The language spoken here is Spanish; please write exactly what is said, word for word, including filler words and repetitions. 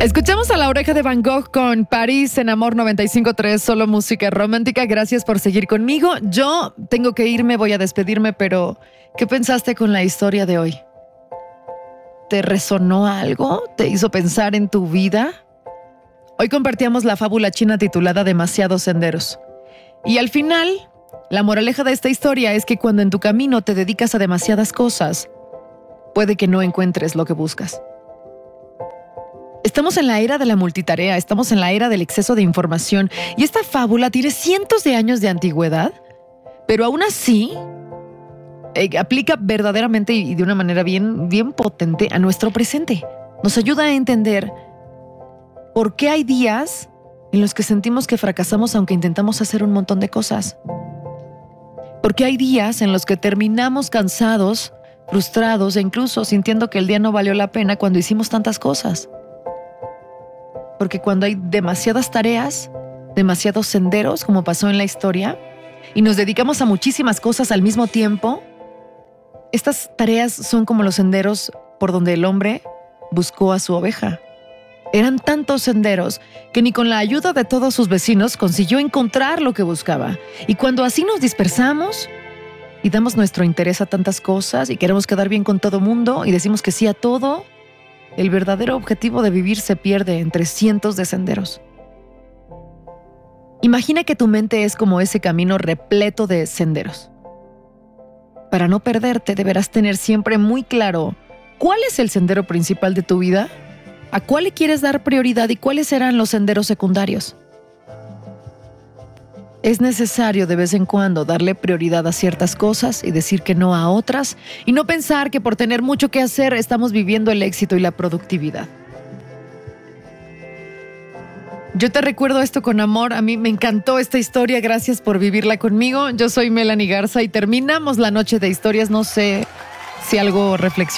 Escuchamos a La Oreja de Van Gogh con París en Amor noventa y cinco punto tres, solo música romántica. Gracias por seguir conmigo. Yo tengo que irme, voy a despedirme, pero ¿qué pensaste con la historia de hoy? ¿Te resonó algo? ¿Te hizo pensar en tu vida? Hoy compartíamos la fábula china titulada Demasiados senderos. Y al final, la moraleja de esta historia es que cuando en tu camino te dedicas a demasiadas cosas, puede que no encuentres lo que buscas. Estamos en la era de la multitarea, estamos en la era del exceso de información y esta fábula tiene cientos de años de antigüedad, pero aún así eh, aplica verdaderamente y de una manera bien, bien potente a nuestro presente. Nos ayuda a entender por qué hay días en los que sentimos que fracasamos aunque intentamos hacer un montón de cosas. Por qué hay días en los que terminamos cansados, frustrados e incluso sintiendo que el día no valió la pena cuando hicimos tantas cosas. Porque cuando hay demasiadas tareas, demasiados senderos, como pasó en la historia, y nos dedicamos a muchísimas cosas al mismo tiempo, estas tareas son como los senderos por donde el hombre buscó a su oveja. Eran tantos senderos que ni con la ayuda de todos sus vecinos consiguió encontrar lo que buscaba. Y cuando así nos dispersamos y damos nuestro interés a tantas cosas y queremos quedar bien con todo mundo y decimos que sí a todo, el verdadero objetivo de vivir se pierde entre cientos de senderos. Imagina que tu mente es como ese camino repleto de senderos. Para no perderte, deberás tener siempre muy claro cuál es el sendero principal de tu vida, a cuál le quieres dar prioridad y cuáles serán los senderos secundarios. Es necesario de vez en cuando darle prioridad a ciertas cosas y decir que no a otras y no pensar que por tener mucho que hacer estamos viviendo el éxito y la productividad. Yo te recuerdo esto con amor. A mí me encantó esta historia. Gracias por vivirla conmigo. Yo soy Melanie Garza y terminamos la noche de historias. No sé si algo reflexionó.